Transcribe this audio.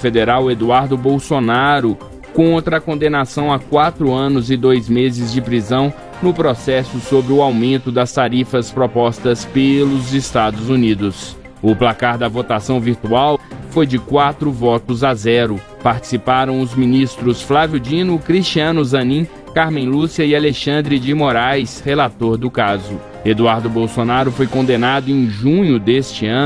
federal Eduardo Bolsonaro contra a condenação a 4 anos e 2 meses de prisão no processo sobre o aumento das tarifas propostas pelos Estados Unidos. O placar da votação virtual foi de 4-0. Participaram os ministros Flávio Dino, Cristiano Zanin, Carmen Lúcia e Alexandre de Moraes, relator do caso. Eduardo Bolsonaro foi condenado em junho deste ano